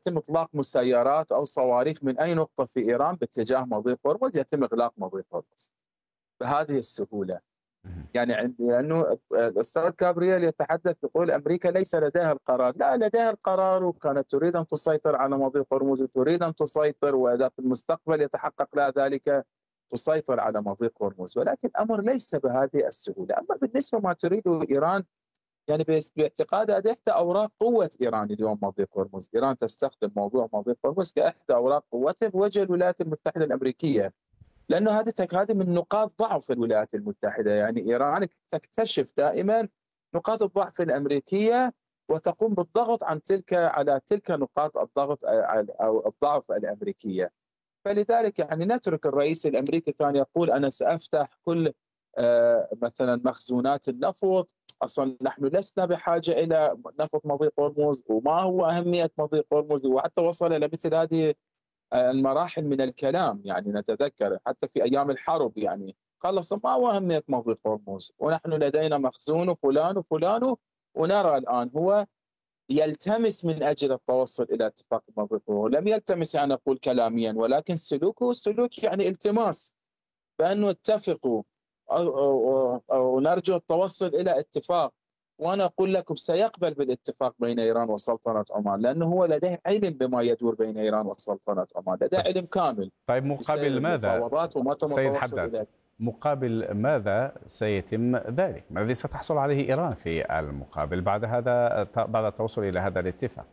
يتم إطلاق مسيرات أو صواريخ من أي نقطة في إيران باتجاه مضيق هرمز يتم إغلاق مضيق هرمز بهذه السهولة. يعني لأنه الأستاذ جابرييل يتحدث يقول أمريكا ليس لديها القرار، لا لديها القرار، وكانت تريد أن تسيطر على مضيق هرمز وتريد أن تسيطر، وإذا في المستقبل يتحقق لها ذلك تسيطر على مضيق هرمز، ولكن الأمر ليس بهذه السهولة. أما بالنسبة ما تريده إيران، يعني باعتقاد هذه إحدى أوراق قوة إيران اليوم مضيق هرمز. إيران تستخدم موضوع مضيق هرمز كإحدى أوراق قوتها بوجه الولايات المتحدة الأمريكية، لأنه هذه من نقاط ضعف الولايات المتحدة. يعني إيران تكتشف دائما نقاط الضعف الأمريكية وتقوم بالضغط على تلك نقاط الضغط أو الضعف الأمريكية. فلذلك يعني نترك الرئيس الأمريكي كان يقول أنا سأفتح كل مثلا مخزونات النفط، أصلا نحن لسنا بحاجة إلى نفط مضيق هرمز، وما هو أهمية مضيق هرمز، وحتى وصل إلى مثل هذه المراحل من الكلام. يعني نتذكر حتى في أيام الحرب يعني قال ما هو أهمية مضيق هرمز، ونحن لدينا مخزون فلان وفلان. ونرى الآن هو يلتمس من أجل التوصل إلى اتفاق مضيق هرمز، لم يلتمس يعني أقول كلاميا، ولكن سلوكه سلوك يعني التماس بأنه اتفقوا ونرجو التوصل إلى اتفاق. وأنا أقول لكم سيقبل بالاتفاق بين إيران وسلطنة عمان، لأنه هو لديه علم بما يدور بين إيران وسلطنة عمان، لديه علم كامل. طيب مقابل ماذا سيد حداد؟ مقابل ماذا سيتم ذلك؟ ما الذي ستحصل عليه إيران في المقابل بعد التوصل إلى هذا الاتفاق؟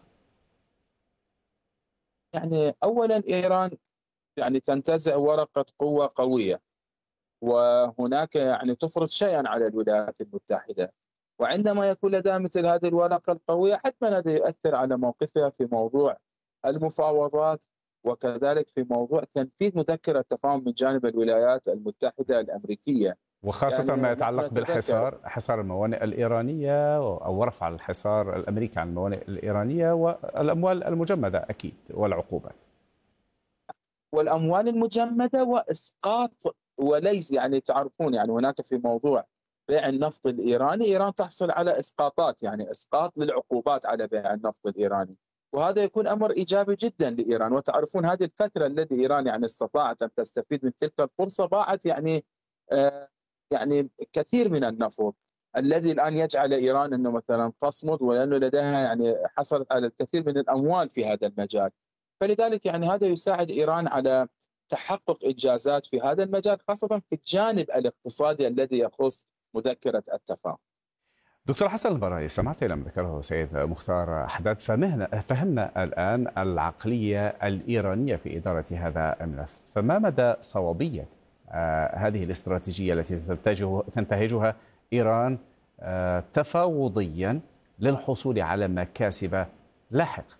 يعني أولا إيران يعني تنتزع ورقة قوة قوية، وهناك يعني تفرض شيئا على الولايات المتحدة، وعندما يكون لديها مثل هذه الورقة القوية حتما هذا يؤثر على موقفها في موضوع المفاوضات، وكذلك في موضوع تنفيذ مذكرة التفاهم من جانب الولايات المتحدة الأمريكية، وخاصة يعني ما يتعلق حصار الموانئ الإيرانية أو رفع الحصار الأمريكي عن الموانئ الإيرانية والأموال المجمدة أكيد والعقوبات والأموال المجمدة وإسقاط. وليس يعني تعرفون يعني هناك في موضوع بيع النفط الإيراني إيران تحصل على إسقاطات، يعني إسقاط للعقوبات على بيع النفط الإيراني، وهذا يكون أمر إيجابي جدا لإيران. وتعرفون هذه الفترة التي إيران يعني استطاعت أن تستفيد من تلك الفرصة باعت يعني كثير من النفط الذي الآن يجعل إيران أنه مثلا تصمد، ولأنه لديها يعني حصلت على الكثير من الأموال في هذا المجال. فلذلك يعني هذا يساعد إيران على تحقق إنجازات في هذا المجال، خاصة في الجانب الاقتصادي الذي يخص مذكرة التفاهم. دكتور حسن البراي، سمعت لما ذكره سيد مختار حداد، فهمنا الآن العقلية الإيرانية في إدارة هذا الملف، فما مدى صوابية هذه الاستراتيجية التي تنتهجها إيران تفاوضيا للحصول على مكاسب لاحقة؟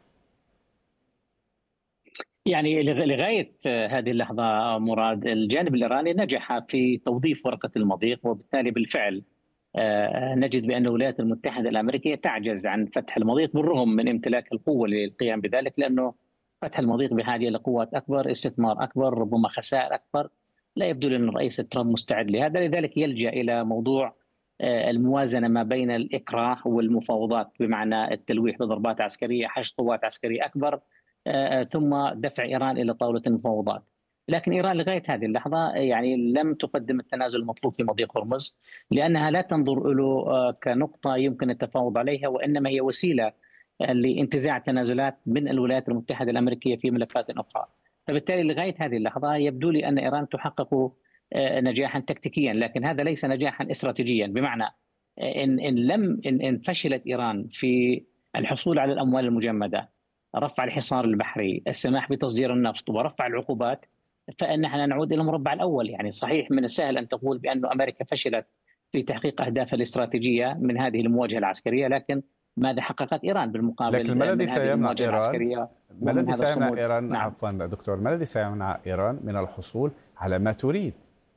يعني لغاية هذه اللحظة مراد الجانب الإيراني نجح في توظيف ورقة المضيق، وبالتالي بالفعل نجد بأن الولايات المتحدة الأمريكية تعجز عن فتح المضيق بالرغم من امتلاك القوة للقيام بذلك، لأنه فتح المضيق بحاجة إلى قوات أكبر، استثمار أكبر، ربما خسائر أكبر. لا يبدو أن الرئيس ترامب مستعد لهذا، لذلك يلجأ إلى موضوع الموازنة ما بين الإكراه والمفاوضات، بمعنى التلويح بضربات عسكرية، حشد قوات عسكرية أكبر، ثم دفع إيران إلى طاولة المفاوضات. لكن إيران لغاية هذه اللحظة يعني لم تقدم التنازل المطلوب في مضيق هرمز، لأنها لا تنظر له كنقطة يمكن التفاوض عليها، وإنما هي وسيلة لانتزاع تنازلات من الولايات المتحدة الأمريكية في ملفات أخرى. فبالتالي لغاية هذه اللحظة يبدو لي أن إيران تحقق نجاحا تكتيكيا، لكن هذا ليس نجاحا استراتيجيا، بمعنى إن فشلت إيران في الحصول على الأموال المجمدة، رفع الحصار البحري، السماح بتصدير النفط، ورفع العقوبات، فإن احنا نعود إلى المربع الأول. يعني صحيح من السهل أن تقول بأن أمريكا فشلت في تحقيق أهدافها الاستراتيجية من هذه المواجهة العسكرية، لكن ماذا حققت إيران بالمقابل؟ لكن ما الذي سيمنع إيران؟ نعم. عفوا دكتور، ما الذي سيمنع إيران من الحصول على ما تريد؟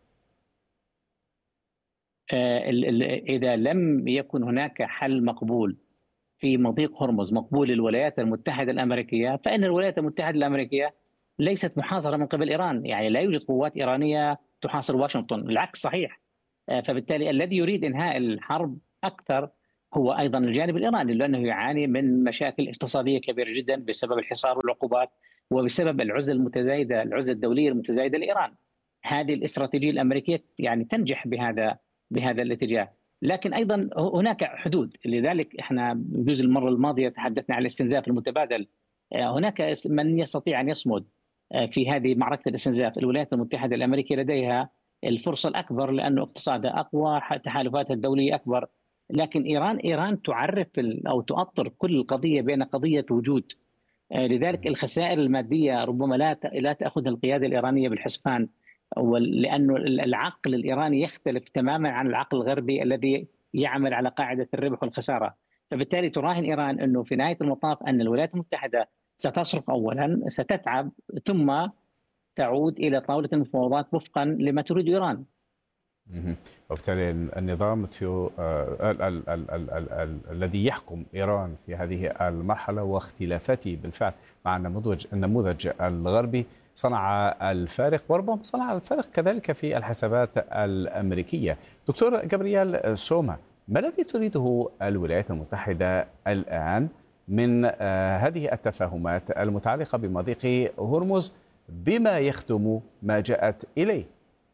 إذا لم يكن هناك حل مقبول في مضيق هرمز مقبول للولايات المتحدة الأمريكية، فإن الولايات المتحدة الأمريكية ليست محاصرة من قبل إيران، يعني لا يوجد قوات إيرانية تحاصر واشنطن، العكس صحيح. فبالتالي الذي يريد إنهاء الحرب أكثر هو أيضا الجانب الإيراني، لأنه يعاني من مشاكل اقتصادية كبيرة جدا بسبب الحصار والعقوبات وبسبب العزلة الدولية المتزايدة لإيران. هذه الاستراتيجية الأمريكية يعني تنجح بهذا الاتجاه، لكن أيضا هناك حدود. لذلك احنا بجزء المرة الماضية تحدثنا عن الاستنزاف المتبادل. هناك من يستطيع أن يصمد في هذه معركة الاستنزاف. الولايات المتحدة الأمريكية لديها الفرصة الأكبر لأنه اقتصادها أقوى، تحالفاتها الدولية أكبر. لكن إيران تعرف أو تؤطر كل القضية بين قضية وجود. لذلك الخسائر المادية ربما لا تأخذ القيادة الإيرانية بالحسبان، لأنه العقل الإيراني يختلف تماما عن العقل الغربي الذي يعمل على قاعدة الربح والخسارة. فبالتالي تراهن إيران أنه في نهاية المطاف أن الولايات المتحدة ستصرف أولا، ستتعب، ثم تعود إلى طاولة المفاوضات وفقا لما تريد إيران. وبالتالي النظام الذي يحكم إيران في هذه المرحلة واختلافاته بالفعل مع النموذج الغربي صنع الفارق، وربما صنع الفارق كذلك في الحسابات الأمريكية. دكتور جابرييل سوما، ما الذي تريده الولايات المتحدة الآن من هذه التفاهمات المتعلقة بمضيق هرمز بما يخدم ما جاءت إليه؟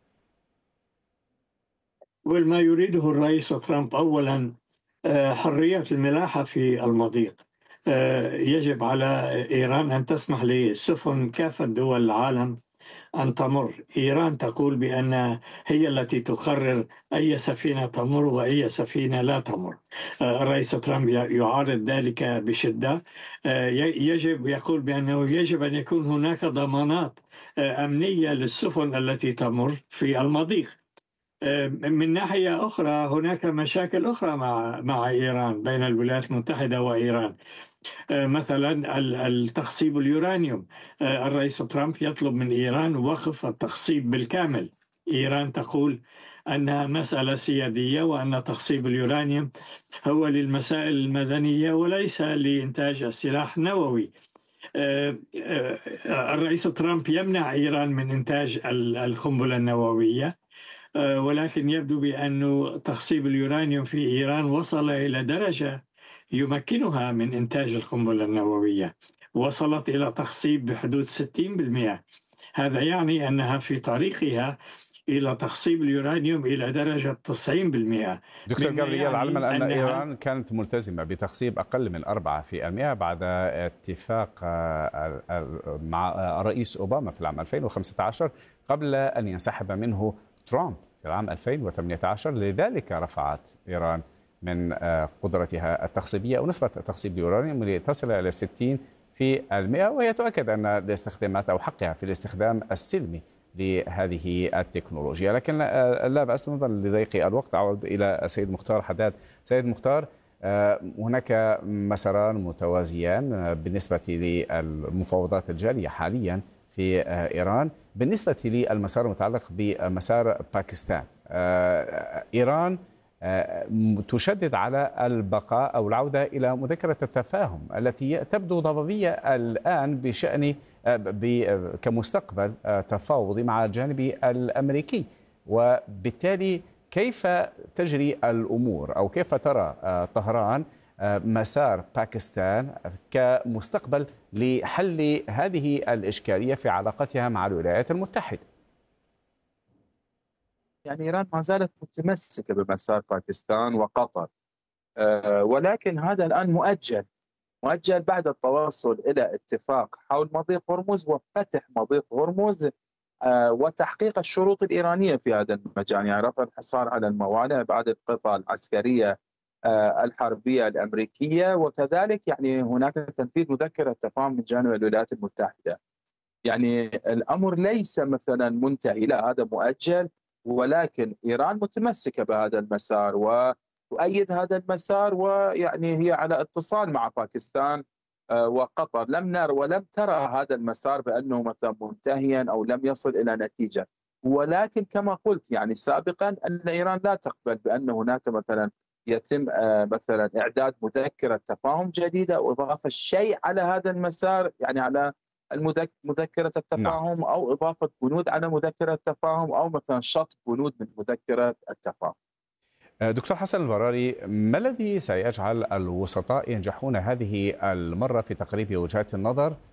وما يريده الرئيس ترامب أولا حرية الملاحة في المضيق. يجب على إيران أن تسمح لسفن كافة دول العالم أن تمر. إيران تقول بأن هي التي تقرر أي سفينة تمر وأي سفينة لا تمر. الرئيس ترامب يعارض ذلك بشدة. يقول بأنه يجب أن يكون هناك ضمانات أمنية للسفن التي تمر في المضيق. من ناحية أخرى هناك مشاكل أخرى مع إيران، بين الولايات المتحدة وإيران. مثلا التخصيب اليورانيوم. الرئيس ترامب يطلب من إيران وقف التخصيب بالكامل. إيران تقول أنها مسألة سيادية وأن تخصيب اليورانيوم هو للمسائل المدنية وليس لإنتاج السلاح النووي. الرئيس ترامب يمنع إيران من إنتاج القنبلة النووية، ولكن يبدو بأن تخصيب اليورانيوم في إيران وصل إلى درجة يمكنها من إنتاج القنبلة النووية، وصلت إلى تخصيب بحدود 60%. هذا يعني أنها في طريقها إلى تخصيب اليورانيوم إلى درجة 90%. دكتور جابرييل، علما أن إيران كانت ملتزمة بتخصيب أقل من 4% بعد اتفاق مع الرئيس أوباما في العام 2015 قبل أن ينسحب منه ترامب في العام 2018. لذلك رفعت إيران من قدرتها التخصيبية أو نسبة تخصيب اليورانيوم لتصل إلى 60%، وهي تؤكد أن الاستخدامات أو حقها في الاستخدام السلمي لهذه التكنولوجيا. لكن لا بأس نظرا لضيق الوقت أعود إلى سيد مختار حداد. سيد مختار، هناك مساران متوازيان بالنسبة للمفاوضات الجارية حاليا في إيران. بالنسبة للمسار المتعلق بمسار باكستان، إيران تشدد على البقاء أو العودة إلى مذكرة التفاهم التي تبدو ضبابية الآن بشأن كمستقبل تفاوضي مع الجانب الأمريكي. وبالتالي كيف تجري الأمور أو كيف ترى طهران مسار باكستان كمستقبل لحل هذه الإشكالية في علاقتها مع الولايات المتحدة؟ يعني إيران ما زالت متمسكة بمسار باكستان وقطر، ولكن هذا الآن مؤجل بعد التوصل إلى اتفاق حول مضيق هرمز وفتح مضيق هرمز وتحقيق الشروط الإيرانية في هذا المجال، يعني رفع الحصار على الموانئ، بعد القطع العسكرية الحربية الأمريكية، وكذلك يعني هناك تنفيذ مذكرة تفاهم من جانب الولايات المتحدة. يعني الأمر ليس مثلا منتهي، لا، هذا مؤجل، ولكن إيران متمسكة بهذا المسار وتؤيد هذا المسار، ويعني هي على اتصال مع باكستان وقطر. لم نرى ولم ترى هذا المسار بأنه مثلا منتهيا أو لم يصل إلى نتيجة، ولكن كما قلت يعني سابقا أن إيران لا تقبل بأن هناك مثلا يتم مثلا إعداد مذكرة تفاهم جديدة أو إضافة شيء على هذا المسار، يعني على مذكرة التفاهم، أو إضافة بنود على مذكرة التفاهم، أو مثلا شطب بنود من مذكرة التفاهم. دكتور حسن البراري، ما الذي سيجعل الوسطاء ينجحون هذه المرة في تقريب وجهات النظر